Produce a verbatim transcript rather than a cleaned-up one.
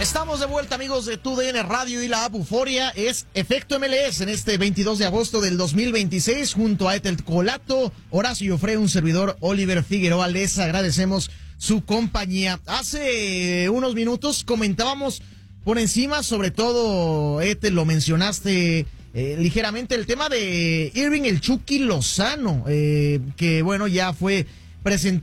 Estamos de vuelta, amigos de Tu D N Radio y la app Euforia. Es Efecto M L S en este veintidós de agosto del dos mil veintiséis, junto a Etel Colato, Horacio Fre, un servidor, Oliver Figueroa. Les agradecemos su compañía. Hace unos minutos comentábamos por encima, sobre todo, Etel, lo mencionaste eh, ligeramente, el tema de Irving el Chucky Lozano, eh, que bueno, ya fue presentado